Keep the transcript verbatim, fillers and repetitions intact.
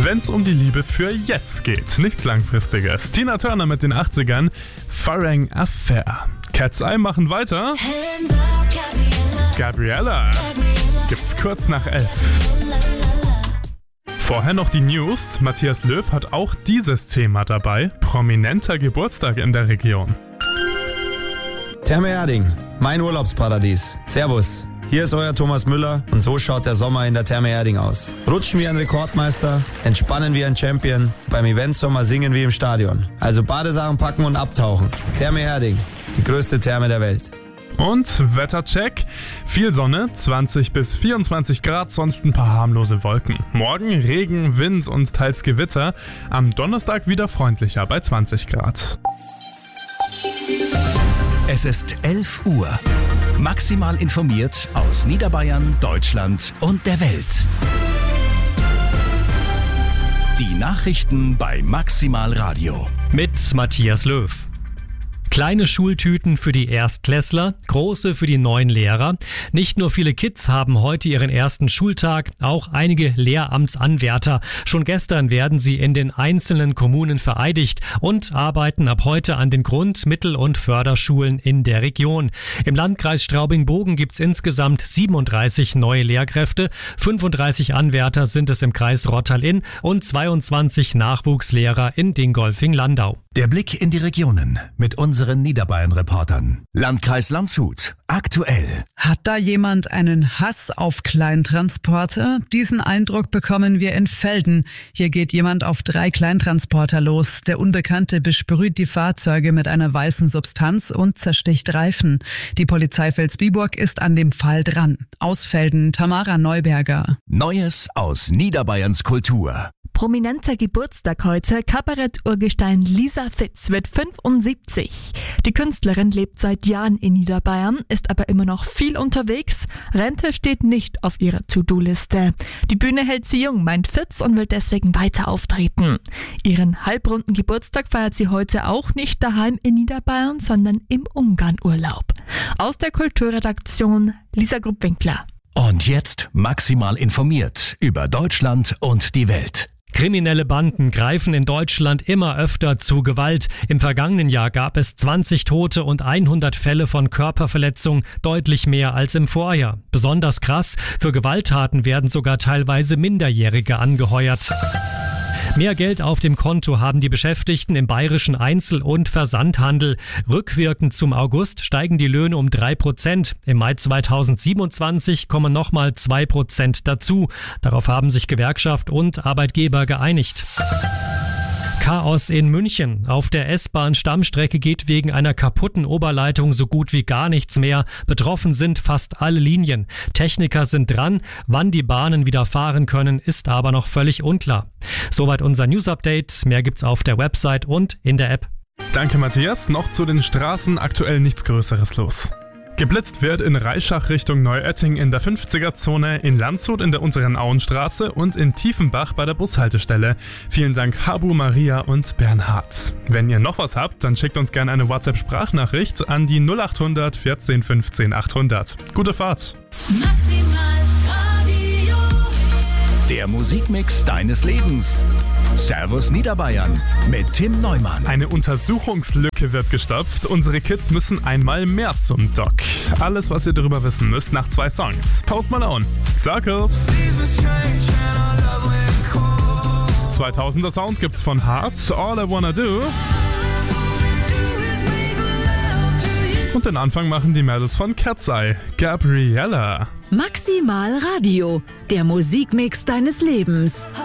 wenn's um die Liebe für jetzt geht. Nichts Langfristiges. Tina Turner mit den achtzigern, Farang Affair. Cat's Eye machen weiter. Gabriella gibt's kurz nach elf. Vorher noch die News. Matthias Löw hat auch dieses Thema dabei. Prominenter Geburtstag in der Region. Therme Erding, mein Urlaubsparadies. Servus, hier ist euer Thomas Müller und so schaut der Sommer in der Therme Erding aus. Rutschen wie ein Rekordmeister, entspannen wie ein Champion, beim Eventsommer singen wie im Stadion. Also Badesachen packen und abtauchen. Therme Erding, die größte Therme der Welt. Und Wettercheck. Viel Sonne, zwanzig bis vierundzwanzig Grad, sonst ein paar harmlose Wolken. Morgen Regen, Wind und teils Gewitter. Am Donnerstag wieder freundlicher bei zwanzig Grad. Es ist elf Uhr. Maximal informiert aus Niederbayern, Deutschland und der Welt. Die Nachrichten bei Maximal Radio. Mit Matthias Löw. Kleine Schultüten für die Erstklässler, große für die neuen Lehrer. Nicht nur viele Kids haben heute ihren ersten Schultag, auch einige Lehramtsanwärter. Schon gestern werden sie in den einzelnen Kommunen vereidigt und arbeiten ab heute an den Grund-, Mittel- und Förderschulen in der Region. Im Landkreis Straubing-Bogen gibt es insgesamt siebenunddreißig neue Lehrkräfte, fünfunddreißig Anwärter sind es im Kreis Rottal-Inn und zweiundzwanzig Nachwuchslehrer in Dingolfing-Landau. Der Blick in die Regionen mit unseren Niederbayern-Reportern. Landkreis Landshut. Aktuell. Hat da jemand einen Hass auf Kleintransporter? Diesen Eindruck bekommen wir in Velden. Hier geht jemand auf drei Kleintransporter los. Der Unbekannte besprüht die Fahrzeuge mit einer weißen Substanz und zersticht Reifen. Die Polizei Vilsbiburg ist an dem Fall dran. Aus Velden, Tamara Neuberger. Neues aus Niederbayerns Kultur. Prominenter Geburtstag heute. Kabarett-Urgestein Lisa Fitz wird fünfundsiebzig. Die Künstlerin lebt seit Jahren in Niederbayern, ist aber immer noch viel unterwegs. Rente steht nicht auf ihrer To-Do-Liste. Die Bühne hält sie jung, meint Fitz, und will deswegen weiter auftreten. Ihren halbrunden Geburtstag feiert sie heute auch nicht daheim in Niederbayern, sondern im Ungarn-Urlaub. Aus der Kulturredaktion Lisa Gruppwinkler. Und jetzt maximal informiert über Deutschland und die Welt. Kriminelle Banden greifen in Deutschland immer öfter zu Gewalt. Im vergangenen Jahr gab es zwanzig Tote und hundert Fälle von Körperverletzung, deutlich mehr als im Vorjahr. Besonders krass, für Gewalttaten werden sogar teilweise Minderjährige angeheuert. Mehr Geld auf dem Konto haben die Beschäftigten im bayerischen Einzel- und Versandhandel. Rückwirkend zum August steigen die Löhne um drei Prozent. Im Mai zweitausendsiebenundzwanzig kommen nochmal zwei Prozent dazu. Darauf haben sich Gewerkschaft und Arbeitgeber geeinigt. Chaos in München. Auf der S-Bahn-Stammstrecke geht wegen einer kaputten Oberleitung so gut wie gar nichts mehr. Betroffen sind fast alle Linien. Techniker sind dran. Wann die Bahnen wieder fahren können, ist aber noch völlig unklar. Soweit unser News-Update. Mehr gibt's auf der Website und in der App. Danke, Matthias. Noch zu den Straßen, aktuell nichts Größeres los. Geblitzt wird in Reischach Richtung Neuötting in der fünfziger-Zone, in Landshut in der unteren Auenstraße und in Tiefenbach bei der Bushaltestelle. Vielen Dank Habu, Maria und Bernhard. Wenn ihr noch was habt, dann schickt uns gerne eine WhatsApp-Sprachnachricht an die null achthundert vierzehn fünfzehn achthundert. Gute Fahrt! Maximal Radio. Der Musikmix deines Lebens. Servus Niederbayern mit Tim Neumann. Eine Untersuchungslücke wird gestopft. Unsere Kids müssen einmal mehr zum Doc. Alles, was ihr darüber wissen müsst, nach zwei Songs. Post Malone, Circles. zweitausender Sound gibt's von Hearts, All I Wanna Do. Und den Anfang machen die Mädels von Cat's Eye, Gabriella. Maximal Radio, der Musikmix deines Lebens.